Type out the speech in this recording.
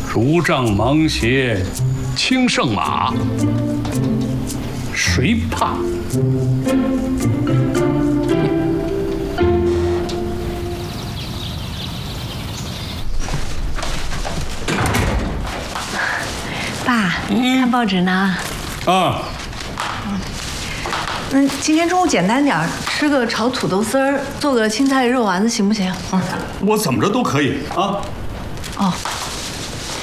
如杖芒鞋，轻胜马，谁怕？ 爸，看报纸呢？ 啊。 今天中午简单点儿，吃个炒土豆丝儿，做个青菜肉丸子，行不行？ 我怎么着都可以啊。 哦。